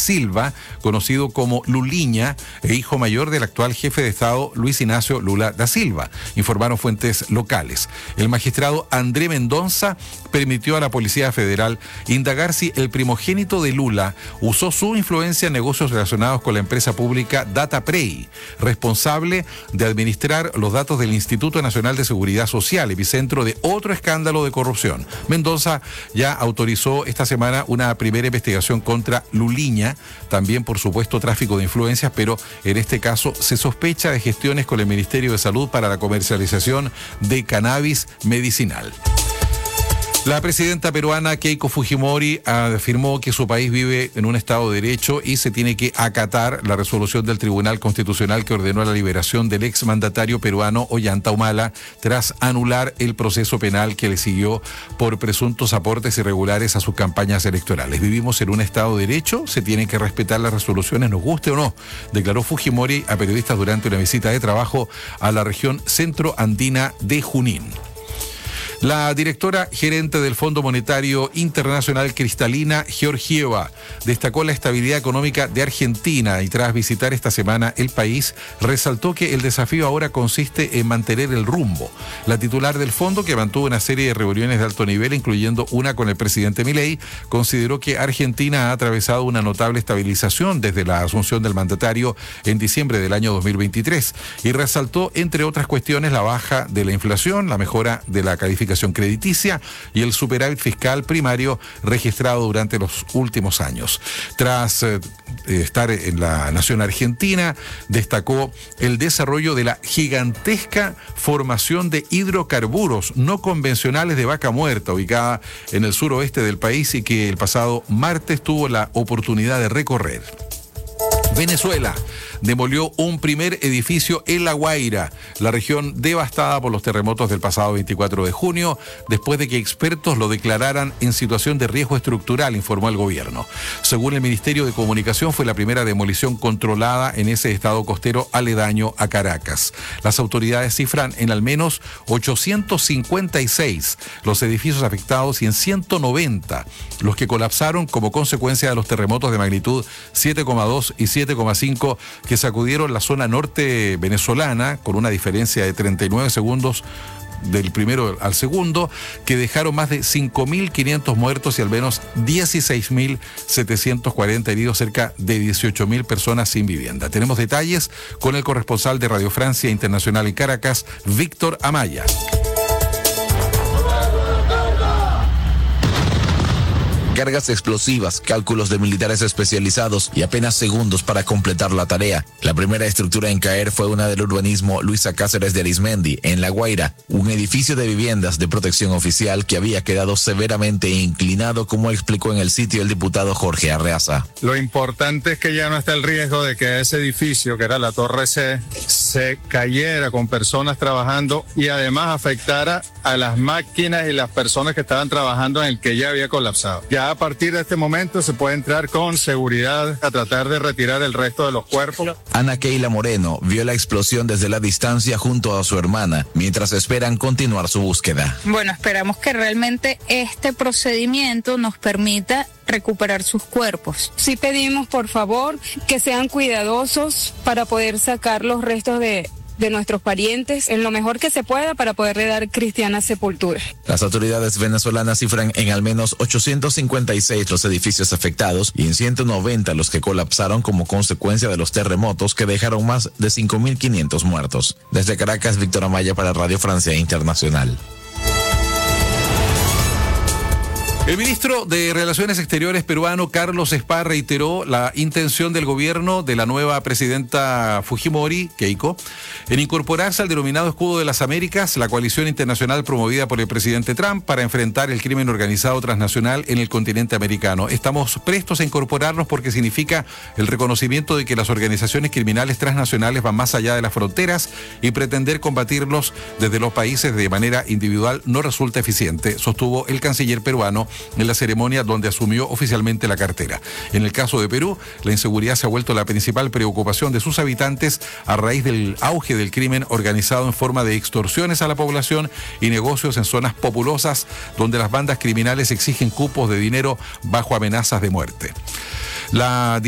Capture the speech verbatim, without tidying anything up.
Silva, conocido como Luliña, e hijo mayor del actual jefe de Estado Luis Ignacio Lula da Silva, informaron fuentes locales. El magistrado André Mendonça permitió a la Policía Federal indagar si el primogénito de Lula usó su influencia en negocios relacionados con la empresa pública DataPrey, responsable de administrar los datos del Instituto Nacional de Seguridad Social, epicentro de otro escándalo de corrupción. Mendonça ya autorizó esta semana una primera investigación contra Luliña, también por supuesto tráfico de influencias, pero en este caso se sospecha de gestiones con el Ministerio de Salud para la comercialización de cannabis medicinal. La presidenta peruana Keiko Fujimori afirmó que su país vive en un Estado de Derecho y se tiene que acatar la resolución del Tribunal Constitucional que ordenó la liberación del exmandatario peruano Ollanta Humala tras anular el proceso penal que le siguió por presuntos aportes irregulares a sus campañas electorales. Vivimos en un Estado de Derecho, se tienen que respetar las resoluciones, nos guste o no, declaró Fujimori a periodistas durante una visita de trabajo a la región centroandina de Junín. La directora gerente del Fondo Monetario Internacional Cristalina Georgieva destacó la estabilidad económica de Argentina y tras visitar esta semana el país, resaltó que el desafío ahora consiste en mantener el rumbo. La titular del fondo, que mantuvo una serie de reuniones de alto nivel, incluyendo una con el presidente Milei, consideró que Argentina ha atravesado una notable estabilización desde la asunción del mandatario en diciembre del año dos mil veintitrés y resaltó, entre otras cuestiones, la baja de la inflación, la mejora de la calificación crediticia y el superávit fiscal primario registrado durante los últimos años. Tras eh, estar en la nación argentina, destacó el desarrollo de la gigantesca formación de hidrocarburos no convencionales de Vaca Muerta, ubicada en el suroeste del país y que el pasado martes tuvo la oportunidad de recorrer. Venezuela demolió un primer edificio en La Guaira, la región devastada por los terremotos del pasado veinticuatro de junio, después de que expertos lo declararan en situación de riesgo estructural, informó el gobierno. Según el Ministerio de Comunicación, fue la primera demolición controlada en ese estado costero aledaño a Caracas. Las autoridades cifran en al menos ochocientos cincuenta y seis los edificios afectados y en ciento noventa los que colapsaron como consecuencia de los terremotos de magnitud siete coma dos y siete coma cinco que sacudieron la zona norte venezolana con una diferencia de treinta y nueve segundos del primero al segundo, que dejaron más de cinco mil quinientos muertos y al menos dieciséis mil setecientos cuarenta heridos, cerca de dieciocho mil personas sin vivienda. Tenemos detalles con el corresponsal de Radio Francia Internacional en Caracas, Víctor Amaya. Cargas explosivas, cálculos de militares especializados y apenas segundos para completar la tarea. La primera estructura en caer fue una del urbanismo Luisa Cáceres de Arismendi, en La Guaira, un edificio de viviendas de protección oficial que había quedado severamente inclinado, como explicó en el sitio el diputado Jorge Arreaza. Lo importante es que ya no está el riesgo de que ese edificio, que era la Torre C, se cayera con personas trabajando y además afectara a las máquinas y las personas que estaban trabajando en el que ya había colapsado. Ya a partir de este momento se puede entrar con seguridad a tratar de retirar el resto de los cuerpos. Ana Keila Moreno vio la explosión desde la distancia junto a su hermana, mientras esperan continuar su búsqueda. Bueno, esperamos que realmente este procedimiento nos permita recuperar sus cuerpos. Sí pedimos, por favor, que sean cuidadosos para poder sacar los restos de... de nuestros parientes en lo mejor que se pueda para poderle dar cristiana sepultura. Las autoridades venezolanas cifran en al menos ochocientos cincuenta y seis los edificios afectados y en ciento noventa los que colapsaron como consecuencia de los terremotos que dejaron más de cinco mil quinientos muertos. Desde Caracas, Víctor Amaya para Radio Francia Internacional. El ministro de Relaciones Exteriores peruano, Carlos Spa, reiteró la intención del gobierno de la nueva presidenta Fujimori, Keiko, en incorporarse al denominado Escudo de las Américas, la coalición internacional promovida por el presidente Trump para enfrentar el crimen organizado transnacional en el continente americano. Estamos prestos a incorporarnos porque significa el reconocimiento de que las organizaciones criminales transnacionales van más allá de las fronteras y pretender combatirlos desde los países de manera individual no resulta eficiente, sostuvo el canciller peruano en la ceremonia donde asumió oficialmente la cartera. En el caso de Perú, la inseguridad se ha vuelto la principal preocupación de sus habitantes a raíz del auge del crimen organizado en forma de extorsiones a la población y negocios en zonas populosas donde las bandas criminales exigen cupos de dinero bajo amenazas de muerte. La